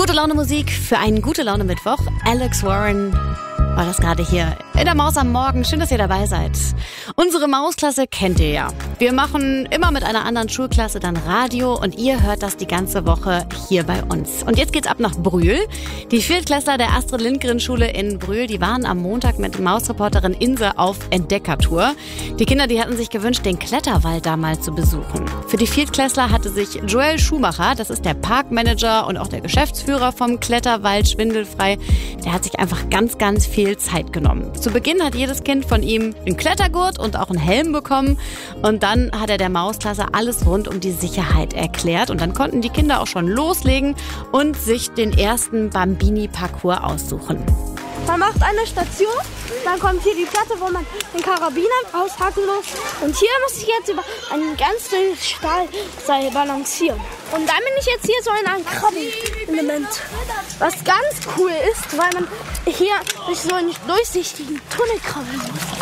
Gute Laune Musik für einen Gute Laune Mittwoch. Alex Warren war das gerade hier in der Maus am Morgen. Schön, dass ihr dabei seid. Unsere Mausklasse kennt ihr ja. Wir machen immer mit einer anderen Schulklasse dann Radio und ihr hört das die ganze Woche hier bei uns. Und jetzt geht's ab nach Brühl. Die Viertklässler der Astrid-Lindgren-Schule in Brühl, die waren am Montag mit Mausreporterin Inse auf Entdeckertour. Die Kinder, die hatten sich gewünscht, den Kletterwald da mal zu besuchen. Für die Viertklässler hatte sich Joel Schumacher, das ist der Parkmanager und auch der Geschäftsführer vom Kletterwald Schwindelfrei, der hat sich einfach ganz viel Zeit genommen. Zu Beginn hat jedes Kind von ihm einen Klettergurt und auch einen Helm bekommen. Und dann hat er der Mausklasse alles rund um die Sicherheit erklärt. Und dann konnten die Kinder auch schon loslegen und sich den ersten Bambini-Parcours aussuchen. Man macht eine Station, dann kommt hier die Platte, wo man den Karabiner auspacken muss. Und hier muss ich jetzt über ein ganz dünnes Stahlseil balancieren. Und dann bin ich jetzt hier so in einem Krabbenelement. Was ganz cool ist, weil man hier durch so einen durchsichtigen Tunnel krabbeln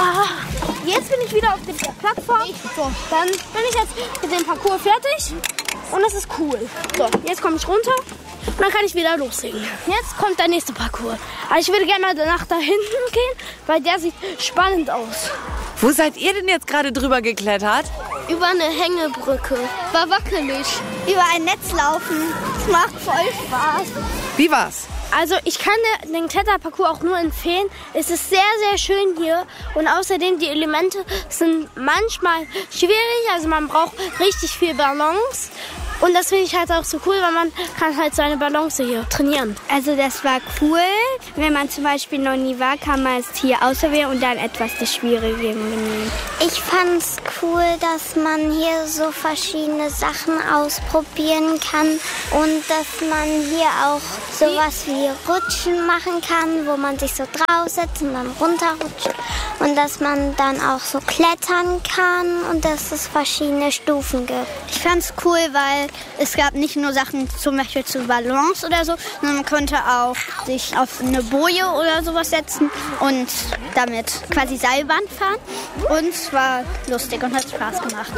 muss. Jetzt bin ich wieder auf der Plattform. So, dann bin ich jetzt mit dem Parcours fertig. Und das ist cool. So, jetzt komme ich runter. Und dann kann ich wieder loslegen. Jetzt kommt der nächste Parcours. Aber ich würde gerne mal nach da hinten gehen, weil der sieht spannend aus. Wo seid ihr denn jetzt gerade drüber geklettert? Über eine Hängebrücke. War wackelig. Über ein Netz laufen. Das macht voll Spaß. Wie war's? Also ich kann den Kletterparcours auch nur empfehlen. Es ist sehr schön hier. Und außerdem die Elemente sind manchmal schwierig. Also man braucht richtig viel Balance. Und das finde ich halt auch so cool, weil man kann halt seine Balance hier trainieren. Also das war cool. Wenn man zum Beispiel noch nie war, kann man es hier ausprobieren und dann etwas das Schwierige nehmen. Ich fand's cool, dass man hier so verschiedene Sachen ausprobieren kann und dass man hier auch sowas wie Rutschen machen kann, wo man sich so draufsetzt und dann runterrutscht. Und dass man dann auch so klettern kann und dass es verschiedene Stufen gibt. Ich fand's cool, weil es gab nicht nur Sachen zum Beispiel zur Balance oder so, sondern man konnte auch sich auf eine Boje oder sowas setzen und damit quasi Seilbahn fahren. Und es war lustig und hat Spaß gemacht.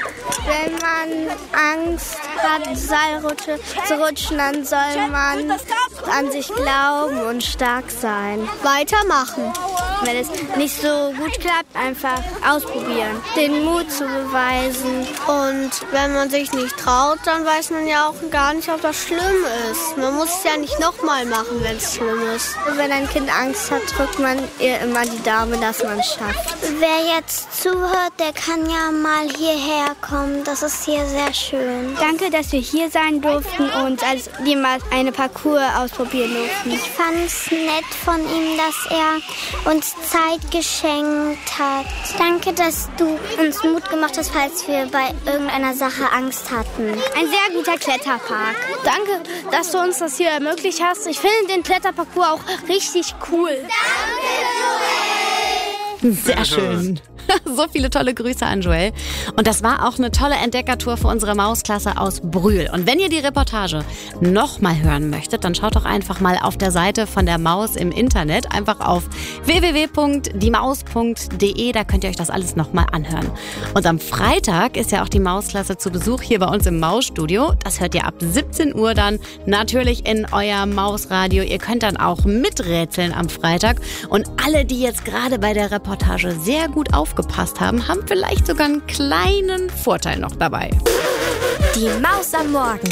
Wenn man Angst hat, Seilrutsche zu rutschen, dann soll man an sich glauben und stark sein. Weitermachen. Wenn es nicht so gut klappt, einfach ausprobieren. Den Mut zu beweisen. Und wenn man sich nicht traut, dann weiß man ja auch gar nicht, ob das schlimm ist. Man muss es ja nicht nochmal machen, wenn es schlimm ist. Wenn ein Kind Angst hat, drückt man ihr immer die Daumen, dass man es schafft. Wer jetzt zuhört, der kann ja mal hierher kommen. Das ist hier sehr schön. Danke, dass wir hier sein durften und als wir mal eine Parcours ausprobieren durften. Ich fand es nett von ihm, dass er uns Zeit geschenkt hat. Danke, dass du uns Mut gemacht hast, falls wir bei irgendeiner Sache Angst hatten. Ein sehr guter Kletterpark. Danke, dass du uns das hier ermöglicht hast. Ich finde den Kletterparcours auch richtig cool. Danke, Joel! Sehr schön. So viele tolle Grüße an Joel. Und das war auch eine tolle Entdeckertour für unsere Mausklasse aus Brühl. Und wenn ihr die Reportage nochmal hören möchtet, dann schaut doch einfach mal auf der Seite von der Maus im Internet. Einfach auf www.diemaus.de. Da könnt ihr euch das alles nochmal anhören. Und am Freitag ist ja auch die Mausklasse zu Besuch hier bei uns im Mausstudio. Das hört ihr ab 17 Uhr dann natürlich in euer Mausradio. Ihr könnt dann auch miträtseln am Freitag. Und alle, die jetzt gerade bei der Reportage sehr gut aufgepasst haben vielleicht sogar einen kleinen Vorteil noch dabei. Die Maus am Morgen.